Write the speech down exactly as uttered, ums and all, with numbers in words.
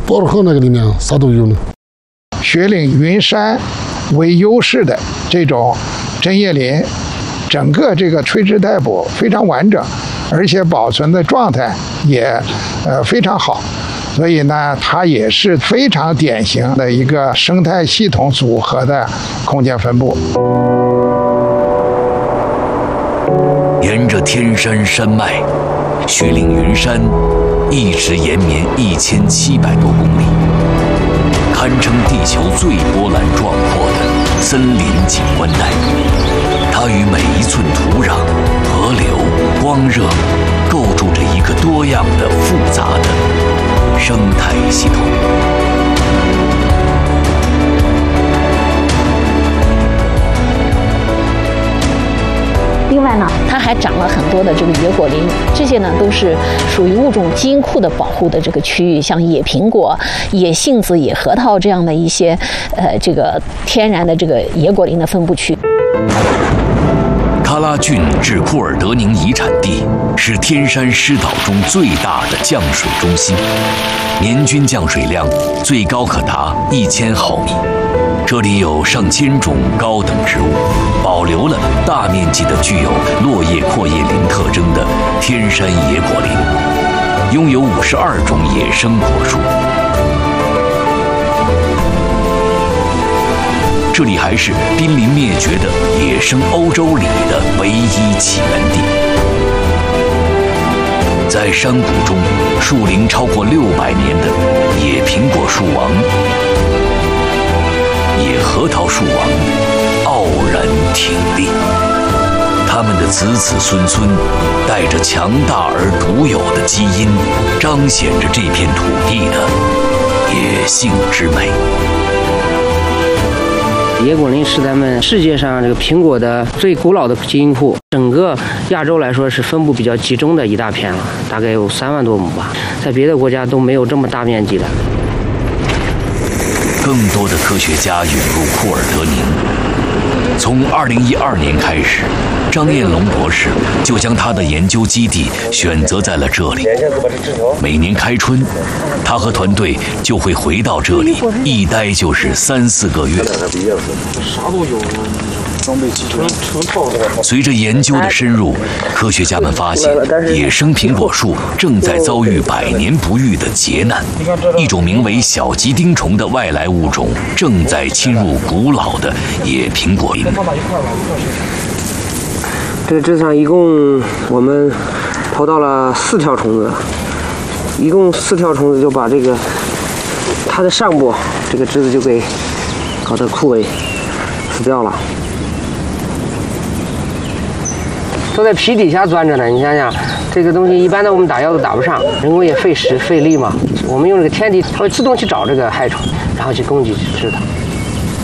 包尔河那个里面啥都有呢。 雪岭云杉为优势的这种针叶林，整个这个垂直带补非常完整，而且保存的状态也呃非常好，所以呢，它也是非常典型的一个生态系统组合的空间分布。 沿着天山山脉，雪岭云杉一直延绵一千七百多公里，堪称地球最波澜壮阔的森林景观带。它与每一寸土壤、河流、光热，构筑着一个多样的、复杂的生态系统。 另外呢，它还长了很多的这个野果林，这些呢都是属于物种基因库的保护的这个区域，像野苹果、野杏子、野核桃这样的一些呃这个天然的这个野果林的分布区。 喀拉峻至库尔德宁遗产地是天山湿岛中最大的降水中心，年均降水量最高可达一千毫米。这里有上千种高等植物，保留了大面积的具有落叶阔叶林特征的天山野果林，拥有五十二种野生果树。这里还是濒临灭绝的野生欧洲鲤的唯一起源地。在山谷中，树龄超过六百年的野苹果树王、野核桃树王傲然挺立，它们的子子孙孙带着强大而独有的基因，彰显着这片土地的野性之美。 野果林是咱们世界上这个苹果的最古老的基因库，整个亚洲来说是分布比较集中的一大片了，大概有三万多亩吧，在别的国家都没有这么大面积的。 更多的科学家涌入库尔德宁。从二零一二年开始，张彦龙博士就将他的研究基地选择在了这里。每年开春，他和团队就会回到这里，一待就是三四个月。 啥都有，装备齐全。 随着研究的深入，科学家们发现，野生苹果树正在遭遇百年不遇的劫难。一种名为小吉丁虫的外来物种正在侵入古老的野苹果林。 这个枝上一共我们投到了四条虫子，一共四条虫子就把这个它的上部这个枝子就给搞得枯萎死掉了。都在皮底下钻着呢，你想想，这个东西一般的我们打药都打不上，人工也费时费力嘛。我们用这个天敌，它会自动去找这个害虫，然后去攻击吃它。